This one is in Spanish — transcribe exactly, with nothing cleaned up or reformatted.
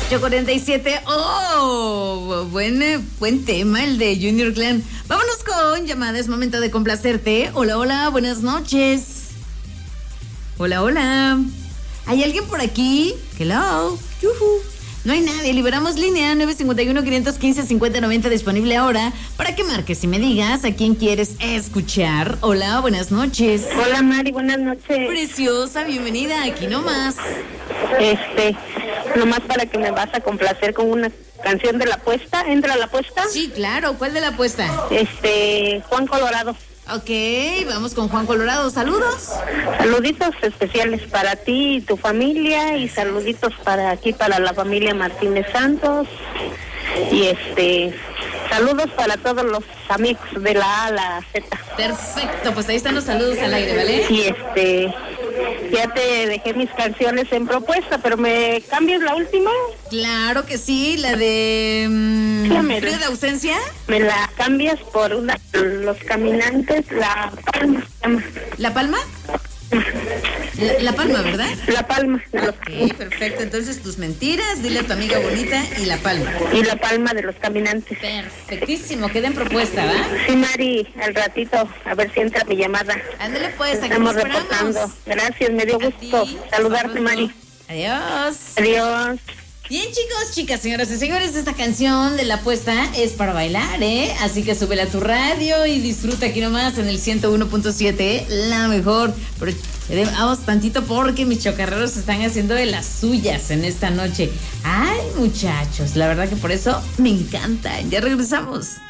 ocho cuarenta y siete. Oh, buen, buen tema el de Junior Clan. Vámonos con llamadas, es momento de complacerte. Hola, hola, buenas noches. Hola, hola. ¿Hay alguien por aquí? Hello. Yuhu. No hay nadie, liberamos línea nueve cinco uno, cinco uno cinco, cinco cero nueve cero disponible ahora para que marques y me digas a quién quieres escuchar. Hola, buenas noches. Hola Mari, buenas noches. Preciosa, bienvenida, aquí nomás. Este, nomás para que me vas a complacer con una canción de La Apuesta. ¿Entra La Apuesta? Sí, claro, ¿cuál de La Apuesta? Este, Juan Colorado. Ok, vamos con Juan Colorado, saludos. Saluditos especiales para ti y tu familia y saluditos para aquí para la familia Martínez Santos y este, saludos para todos los amigos de la A a la Z. Perfecto, pues ahí están los saludos al aire, ¿vale? Y este, ya te dejé mis canciones en propuesta, pero ¿me cambias la última? Claro que sí, la de um, Dígame, Frío de Ausencia. Me la cambias por una, Los Caminantes, La Palma. ¿La Palma? La, la Palma, ¿verdad? La Palma. Ok, perfecto. Entonces, tus mentiras, dile a tu amiga bonita y La Palma. Y La Palma de Los Caminantes. Perfectísimo, queda en propuesta, ¿va? Sí, Mari, al ratito, a ver si entra mi llamada. Ándale pues, aquí estamos te esperamos. reportando. Gracias, me dio gusto saludarte, Mari. Adiós. Adiós. Bien, chicos, chicas, señoras y señores, esta canción de La Apuesta es para bailar, ¿eh? Así que súbela a tu radio y disfruta aquí nomás en el ciento uno punto siete, la mejor. Pero vamos tantito porque mis chocarreros están haciendo de las suyas en esta noche. Ay, muchachos, la verdad que por eso me encantan. Ya regresamos.